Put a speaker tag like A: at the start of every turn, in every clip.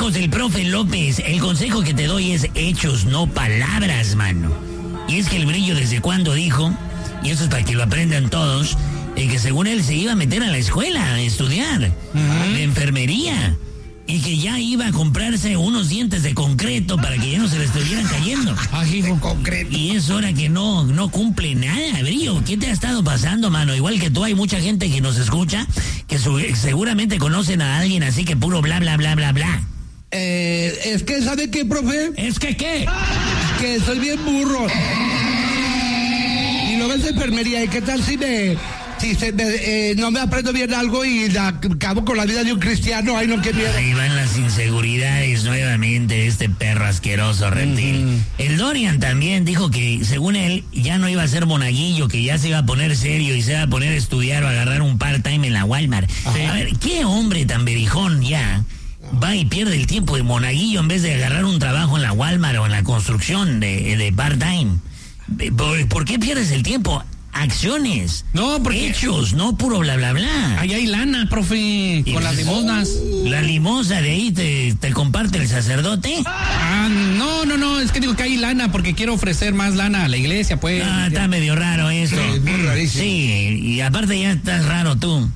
A: consejos del profe López. El consejo que te doy es hechos, no palabras, mano. Y es que el Brillo desde cuando dijo, y eso es para que lo aprendan todos, que según él se iba a meter a la escuela a estudiar de enfermería. Y que ya iba a comprarse unos dientes de concreto para que ya no se le estuvieran cayendo.
B: Ay, hijo, concreto.
A: Y es hora que no cumple nada, Brillo. ¿Qué te ha estado pasando, mano? Igual que tú, hay mucha gente que nos escucha, que seguramente conocen a alguien así que puro bla, bla, bla, bla, bla.
B: Es que, ¿sabe qué, profe?
A: ¿Es que qué?
B: Que soy bien burro. Y lo ves de enfermería, ¿y qué tal si no me aprendo bien algo y acabo con la vida de un cristiano? Ay, no, qué miedo.
A: Ahí van las inseguridades nuevamente de este perro asqueroso reptil. El Dorian también dijo que, según él, ya no iba a ser monaguillo, que ya se iba a poner serio y se iba a poner a estudiar o a agarrar un part-time en la Walmart. Sí. A ver, ¿qué hombre tan berijón ya va y pierde el tiempo de monaguillo en vez de agarrar un trabajo en la Walmart o en la construcción de part-time? ¿Por qué pierdes el tiempo? Acciones.
B: No, porque
A: hechos, no puro bla, bla, bla.
B: Ahí hay lana, profe, con las limosnas.
A: ¿La limosna de ahí te comparte el sacerdote?
B: No, es que digo que hay lana porque quiero ofrecer más lana a la iglesia, pues.
A: Está medio raro eso.
B: Sí, muy rarísimo.
A: Sí, y aparte ya estás raro tú.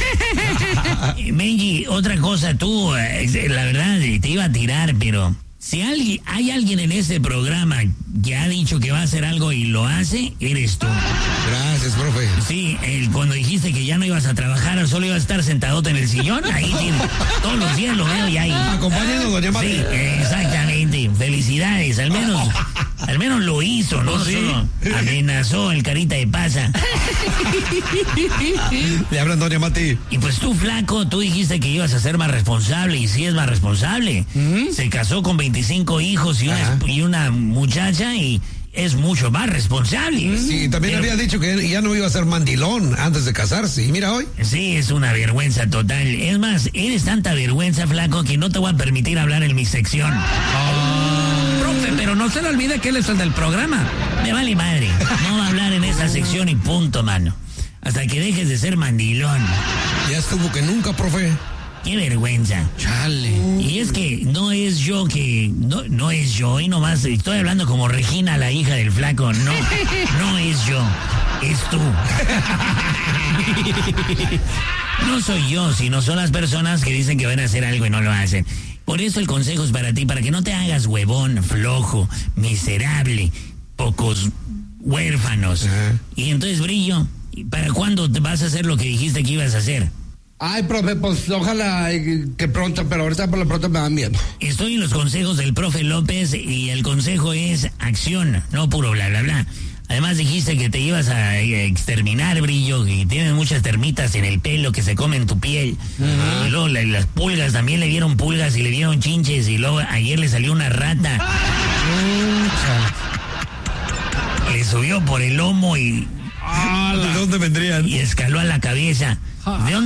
A: Benji, otra cosa, tú, la verdad, te iba a tirar, pero si hay alguien en este programa que ha dicho que va a hacer algo y lo hace, eres tú.
B: Gracias, profe.
A: Sí, cuando dijiste que ya no ibas a trabajar, solo ibas a estar sentadote en el sillón, ahí todos los días lo veo y ahí.
B: Acompañando a doña Mati.
A: Sí, exactamente. Felicidades, al menos lo hizo, ¿no?
B: ¿Sí?
A: Solo amenazó el carita de pasa.
B: Le hablan doña Mati.
A: Y pues tú, flaco, tú dijiste que ibas a ser más responsable, y sí es más responsable. Se casó con 25 hijos y una muchacha y es mucho más responsable.
B: Sí, también había dicho que ya no iba a ser mandilón antes de casarse. Y mira hoy.
A: Sí, es una vergüenza total. Es más, eres tanta vergüenza, flaco, que no te voy a permitir hablar en mi sección. Profe, pero no se le olvide que él es el del programa. Me vale madre. No va a hablar en esa sección y punto, mano. Hasta que dejes de ser mandilón.
B: Ya estuvo que nunca, profe.
A: Qué vergüenza.
B: Chale.
A: Y es que no es yo, y nomás estoy hablando como Regina, la hija del flaco. No es yo, es tú. No soy yo, sino son las personas que dicen que van a hacer algo y no lo hacen. Por eso el consejo es para ti, para que no te hagas huevón, flojo, miserable, pocos huérfanos. Y entonces, Brillo, ¿para cuándo te vas a hacer lo que dijiste que ibas a hacer?
B: Ay, profe, pues ojalá que pronto, pero ahorita por lo pronto me da miedo.
A: Estoy en los consejos del profe López y el consejo es acción, no puro bla, bla, bla. Además dijiste que te ibas a exterminar, Brillo, y tienes muchas termitas en el pelo que se comen tu piel. Y luego las pulgas, también le dieron pulgas y le dieron chinches, y luego ayer le salió una rata. Le subió por el lomo y...
B: ¿De dónde vendrían?
A: Y escaló a la cabeza. ¿De dónde